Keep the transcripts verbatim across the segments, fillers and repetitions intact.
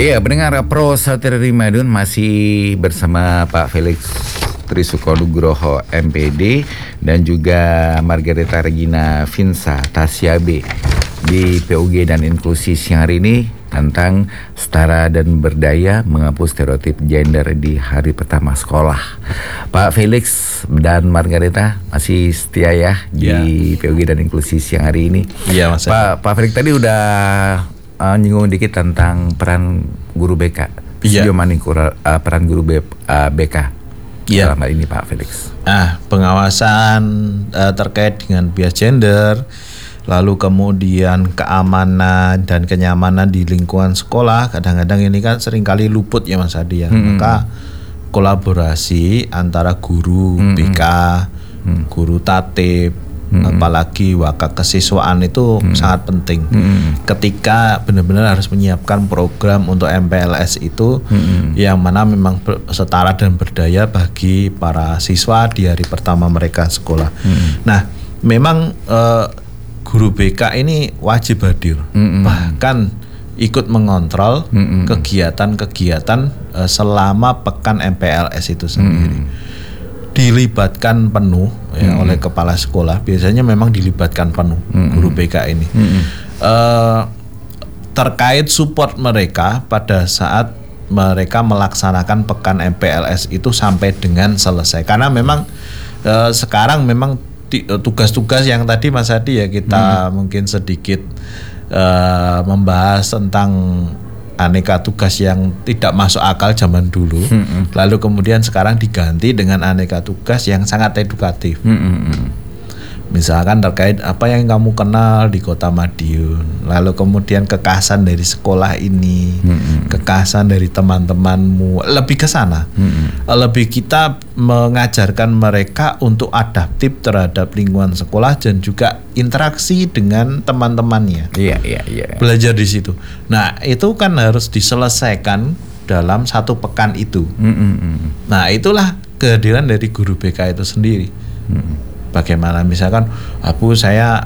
Iya, pendengar Pro Satria Madun masih bersama Pak Felix Trisuko Nugroho M P D dan juga Margareta Regina Vinsa Tasyabe di P U G dan Inklusi siang hari ini tentang setara dan berdaya menghapus stereotip gender di hari pertama sekolah. Pak Felix dan Margareta masih setia ya di ya. P U G dan Inklusi siang hari ini. Iya, Mas. Pak Pak Felix tadi udah uh, nyinggung dikit tentang peran guru B K. Iya. Sejauh mana uh, peran guru B, uh, B K iya. dalam hal ini Pak Felix? Ah, pengawasan uh, terkait dengan bias gender, lalu kemudian keamanan dan kenyamanan di lingkungan sekolah, kadang-kadang ini kan seringkali luput ya Mas Adi ya. Hmm. Maka kolaborasi antara guru hmm. B K, hmm. guru tatib, hmm. apalagi wakak kesiswaan itu hmm. sangat penting. Hmm. Ketika benar-benar harus menyiapkan program untuk M P L S itu hmm. yang mana memang setara dan berdaya bagi para siswa di hari pertama mereka sekolah. Hmm. Nah, memang uh, guru B K ini wajib hadir, mm-hmm. bahkan ikut mengontrol mm-hmm. kegiatan-kegiatan uh, selama pekan M P L S itu sendiri. Mm-hmm. Dilibatkan penuh ya, mm-hmm. oleh kepala sekolah. Biasanya memang dilibatkan penuh mm-hmm. guru B K ini. Mm-hmm. uh, terkait support mereka pada saat mereka melaksanakan pekan M P L S itu sampai dengan selesai. Karena memang uh, sekarang memang tugas-tugas yang tadi Mas Adi ya kita hmm. mungkin sedikit uh, membahas tentang aneka tugas yang tidak masuk akal zaman dulu, hmm. lalu kemudian sekarang diganti dengan aneka tugas yang sangat edukatif. Hmm. Misalkan terkait apa yang kamu kenal di Kota Madiun, lalu kemudian kekhasan dari sekolah ini, hmm. kekhasan dari teman-temanmu, lebih ke sana. Hmm. Lebih kita mengajarkan mereka untuk adaptif terhadap lingkungan sekolah dan juga interaksi dengan teman-temannya. Iya, iya, iya. Belajar di situ. Nah, itu kan harus diselesaikan dalam satu pekan itu. Hmm. Nah, itulah kehadiran dari guru B K itu sendiri. Hmm. Bagaimana misalkan, Bu saya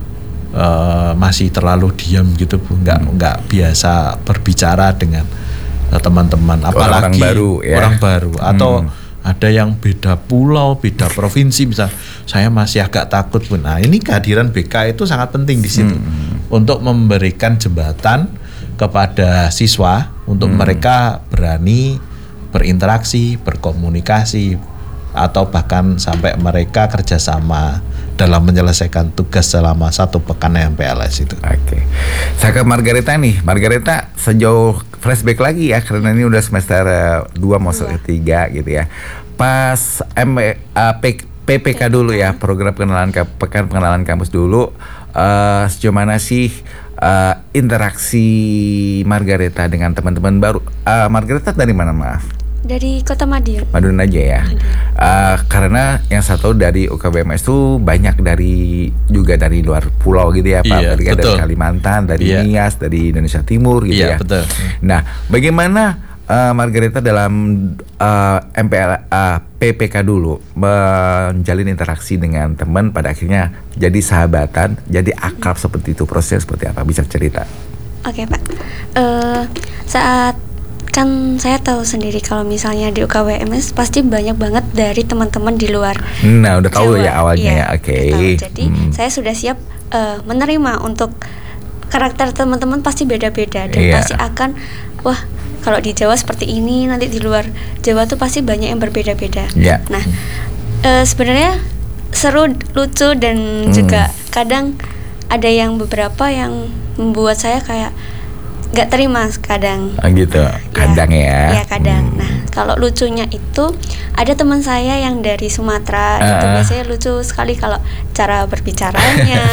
uh, masih terlalu diam gitu Bu, nggak hmm. nggak biasa berbicara dengan uh, teman-teman, apalagi orang baru, ya? orang baru atau hmm. ada yang beda pulau, beda provinsi, misal saya masih agak takut Bu. Nah ini kehadiran B K itu sangat penting di situ hmm. untuk memberikan jembatan kepada siswa untuk hmm. mereka berani berinteraksi, berkomunikasi, atau bahkan sampai mereka kerjasama dalam menyelesaikan tugas selama satu pekan M P L S itu. Oke, saya ke Margareta nih. Margareta sejauh flashback lagi ya, karena ini udah semester dua mau semester tiga gitu ya. Pas M uh, P P K dulu ya, program pengenalan pekan pengenalan kampus dulu. Uh, sejauh mana sih uh, interaksi Margareta dengan teman-teman baru? Uh, Margareta dari mana maaf? Dari Kota Madiun. Madiun aja ya. Uh, karena yang satu dari U K B M S itu banyak dari juga dari luar pulau gitu ya Pak. Iya, dari, dari Kalimantan, dari iya. Nias, dari Indonesia Timur gitu iya, ya. Betul. Nah, bagaimana uh, Margareta dalam uh, M P L uh, P P K dulu menjalin interaksi dengan teman pada akhirnya jadi sahabatan, jadi akrab seperti itu, proses seperti apa? Bisa cerita? Oke Pak. Uh, saat kan saya tahu sendiri kalau misalnya di U K W M S pasti banyak banget dari teman-teman di luar. Nah, udah tahu Jawa. ya awalnya iya, ya. Oke. Okay. Jadi hmm. saya sudah siap uh, menerima untuk karakter teman-teman pasti beda-beda dan yeah. pasti akan wah kalau di Jawa seperti ini, nanti di luar Jawa tuh pasti banyak yang berbeda-beda. Yeah. Nah, uh, sebenarnya seru, lucu dan hmm. juga kadang ada yang beberapa yang membuat saya kayak nggak terima kadang. Oh gitu, kadang ya. Ya kadang. Hmm. Nah kalau lucunya itu ada teman saya yang dari Sumatera, uh. itu biasanya lucu sekali kalau cara berbicaranya,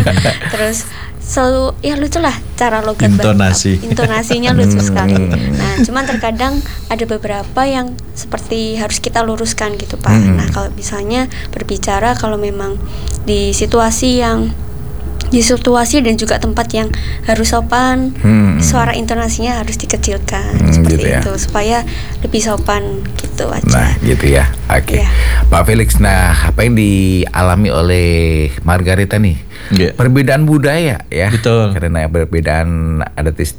terus selalu ya lucu lah cara logat intonasi, bah- intonasinya lucu sekali. Nah cuman terkadang ada beberapa yang seperti harus kita luruskan gitu Pak. Hmm. Nah kalau misalnya berbicara kalau memang di situasi yang di situasi dan juga tempat yang harus sopan, hmm. suara intonasinya harus dikecilkan hmm, seperti gitu ya. Itu supaya lebih sopan gitu aja. Nah gitu ya, oke okay. ya. Pak Felix, nah apa yang dialami oleh Margareta nih? Yeah. Perbedaan budaya ya, betul. Karena perbedaan adat